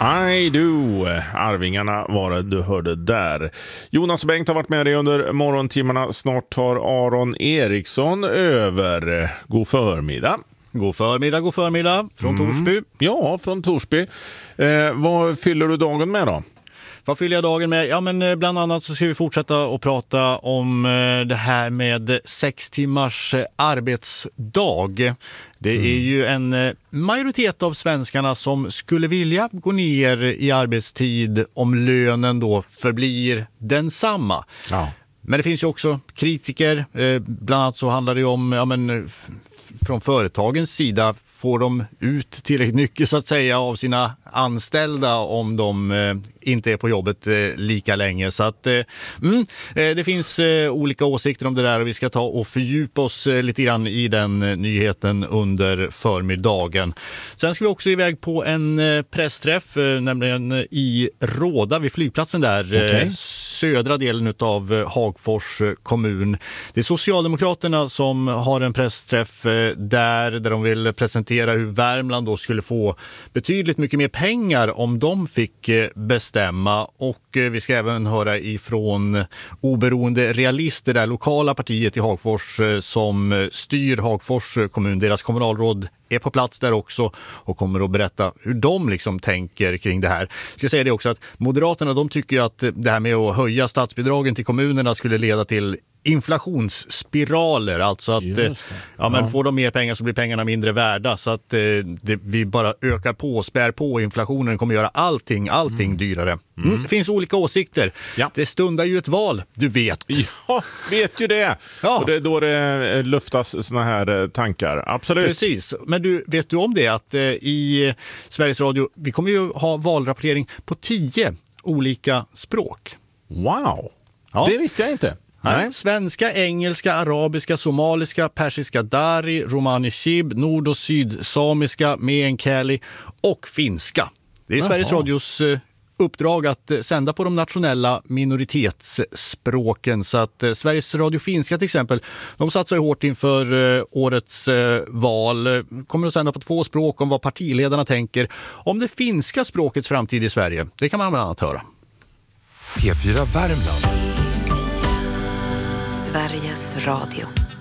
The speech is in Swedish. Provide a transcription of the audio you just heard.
I do. Arvingarna var det du hörde där. Jonas och Bengt har varit med dig under morgontimmarna. Snart tar Aron Eriksson över. God förmiddag. God förmiddag från Torsby. Ja, från Torsby. Vad fyller du dagen med då? Vad fyller jag dagen med? Ja, men bland annat så ska vi fortsätta att prata om det här med 6 timmars arbetsdag. Det är ju en majoritet av svenskarna som skulle vilja gå ner i arbetstid om lönen då förblir densamma. Ja. Men det finns ju också kritiker, bland annat så handlar det om, från företagens sida får de ut tillräckligt mycket så att säga av sina anställda om de inte är på jobbet lika länge. Så att det finns olika åsikter om det där och vi ska ta och fördjupa oss lite grann i den nyheten under förmiddagen. Sen ska vi också iväg på en pressträff, nämligen i Råda vid flygplatsen där, södra delen av Hagfors kommun. Det är Socialdemokraterna som har en pressträff där de vill presentera hur Värmland då skulle få betydligt mycket mer pengar om de fick bestämma, och vi ska även höra ifrån oberoende realister, där lokala partiet i Hagfors som styr Hagfors kommun. Deras kommunalråd är på plats där också och kommer att berätta hur de liksom tänker kring det här. Jag ska säga det också att Moderaterna, de tycker ju att det här med att höja statsbidragen till kommunerna skulle leda till inflationsspiraler, alltså att får de mer pengar så blir pengarna mindre värda, så att vi bara ökar på, spär på, inflationen kommer göra allting dyrare. Det finns olika åsikter. Ja. Det stundar ju ett val, du vet. Ja, vet ju det. Ja. Och det är då det luftas såna här tankar. Absolut. Precis. Men vet du om det att i Sveriges Radio, vi kommer ju ha valrapportering på 10 olika språk. Wow. Ja. Det visste jag inte. Nej. Svenska, engelska, arabiska, somaliska, persiska dari, romani chib, nord- och sydsamiska, meänkieli och finska. Det är Sveriges Radios uppdrag att sända på de nationella minoritetsspråken, så att Sveriges Radio Finska till exempel, de satsar ju hårt inför årets val, kommer att sända på 2 språk om vad partiledarna tänker om det finska språkets framtid i Sverige. Det kan man bland annat höra. P4 Värmland. Sveriges Radio.